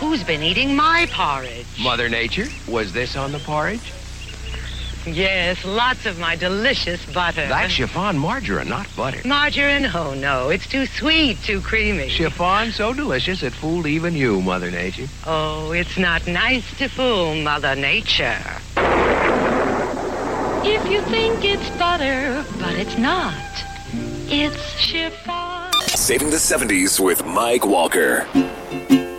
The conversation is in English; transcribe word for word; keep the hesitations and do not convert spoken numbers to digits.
Who's been eating my porridge? Mother Nature, was this on the porridge? Yes, lots of my delicious butter. That's chiffon margarine, not butter. Margarine? Oh, no. It's too sweet, too creamy. Chiffon so delicious it fooled even you, Mother Nature. Oh, it's not nice to fool Mother Nature. If you think it's butter, but it's not. It's chiffon. Saving the seventies with Mike Walker.